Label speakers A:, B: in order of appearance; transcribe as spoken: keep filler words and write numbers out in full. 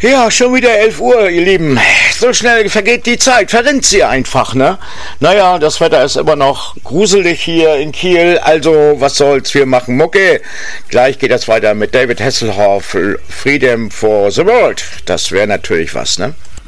A: Ja, schon wieder elf Uhr, ihr Lieben. So schnell vergeht die Zeit, verrinnt sie einfach, ne? Naja, das Wetter ist immer noch gruselig hier in Kiel, also was soll's, wir machen Mucke. Gleich geht es weiter mit David Hasselhoff, Freedom for the World. Das wäre natürlich was, ne?